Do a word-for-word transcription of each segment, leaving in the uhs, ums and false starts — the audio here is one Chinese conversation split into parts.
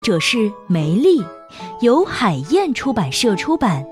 者是梅丽，由海燕出版社出版。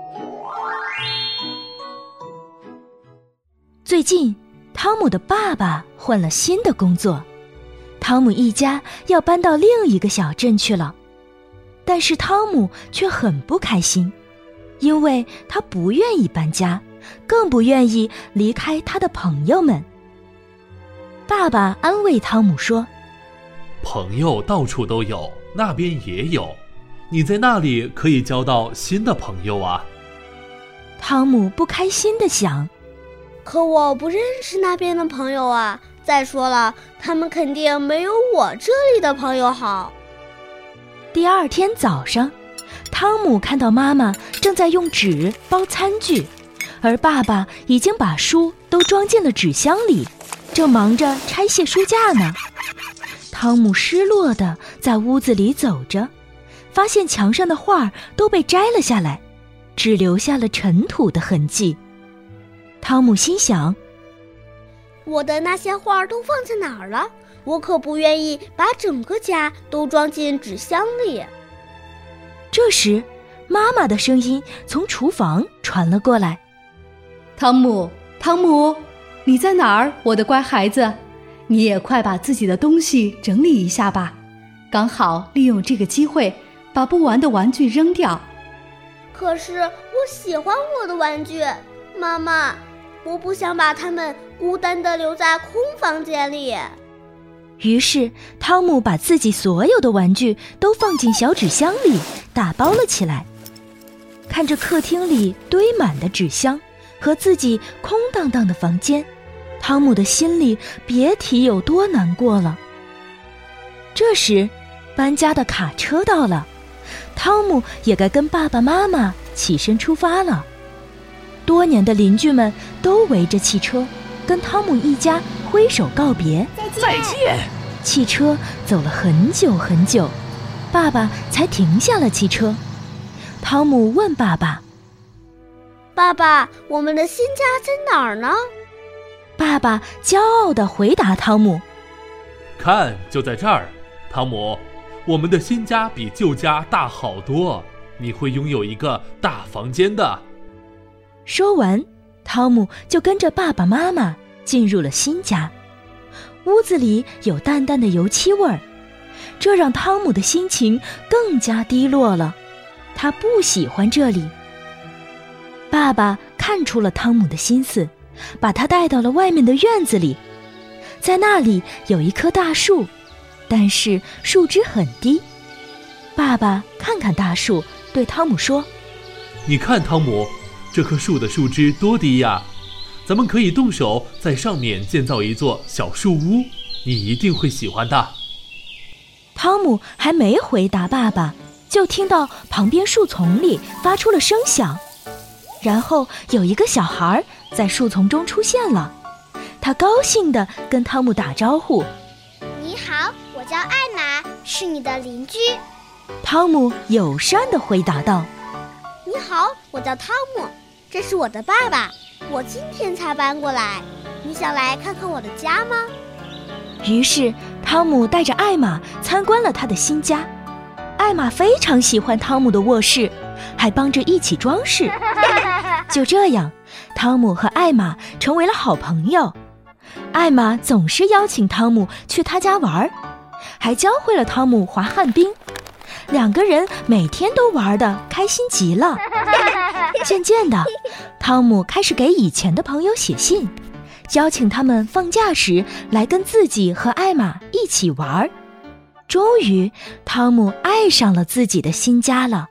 最近，汤姆的爸爸换了新的工作，汤姆一家要搬到另一个小镇去了。但是汤姆却很不开心，因为他不愿意搬家，更不愿意离开他的朋友们。爸爸安慰汤姆说： 朋友到处都有，那边也有，你在那里可以交到新的朋友啊。 汤姆不开心地想， 可我不认识那边的朋友啊，再说了，他们肯定没有我这里的朋友好。 第二天早上，汤姆看到妈妈正在用纸包餐具，而爸爸已经把书都装进了纸箱里，正忙着拆卸书架呢。汤姆失落地在屋子里走着，发现墙上的画都被摘了下来，只留下了尘土的痕迹。汤姆心想， 我的那些画都放在哪儿了？我可不愿意把整个家都装进纸箱里。 这时，妈妈的声音从厨房传了过来： 汤姆，汤姆，你在哪儿，我的乖孩子？你也快把自己的东西整理一下吧，刚好利用这个机会把不玩的玩具扔掉。 可是我喜欢我的玩具，妈妈，我不想把它们孤单地留在空房间里。 于是汤姆把自己所有的玩具都放进小纸箱里，打包了起来。看着客厅里堆满的纸箱和自己空荡荡的房间，汤姆的心里别提有多难过了。这时，搬家的卡车到了，汤姆也该跟爸爸妈妈起身出发了。多年的邻居们都围着汽车，跟汤姆一家挥手告别。 再见！ 汽车走了很久很久，爸爸才停下了汽车。汤姆问爸爸： 爸爸，我们的新家在哪儿呢？ 爸爸骄傲地回答汤姆： 看，就在这儿，汤姆，我们的新家比旧家大好多，你会拥有一个大房间的。 说完，汤姆就跟着爸爸妈妈进入了新家。屋子里有淡淡的油漆味儿，这让汤姆的心情更加低落了。他不喜欢这里。爸爸看出了汤姆的心思，把他带到了外面的院子里。在那里有一棵大树，但是树枝很低。爸爸看看大树，对汤姆说： 你看，汤姆，这棵树的树枝多低呀，咱们可以动手在上面建造一座小树屋，你一定会喜欢的。 汤姆还没回答爸爸，就听到旁边树丛里发出了声响，然后有一个小孩在树丛中出现了。他高兴地跟汤姆打招呼： 你好，我叫艾玛，是你的邻居。 汤姆友善地回答道： 你好，我叫汤姆，这是我的爸爸，我今天才搬过来，你想来看看我的家吗？ 于是汤姆带着艾玛参观了他的新家。艾玛非常喜欢汤姆的卧室，还帮着一起装饰。就这样，汤姆和艾玛成为了好朋友。艾玛总是邀请汤姆去他家玩，还教会了汤姆滑旱冰。两个人每天都玩得开心极了。渐渐的，汤姆开始给以前的朋友写信，邀请他们放假时来跟自己和艾玛一起玩。终于，汤姆爱上了自己的新家了。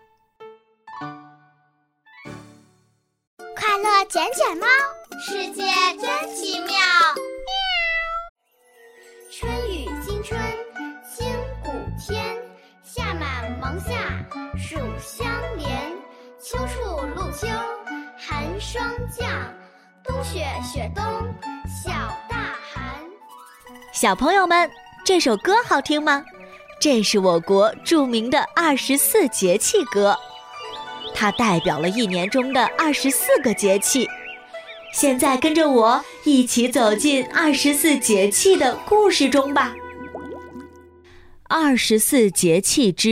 快乐捡捡猫，世界真奇妙。春雨惊春，清谷天，夏满芒夏，暑相连，秋处露秋，寒霜降，冬雪雪冬，小大寒。 小朋友们，这首歌好听吗？这是我国著名的二十四节气歌，它代表了一年中的二十四个节气。现在跟着我一起走进二十四节气的故事中吧。二十四节气之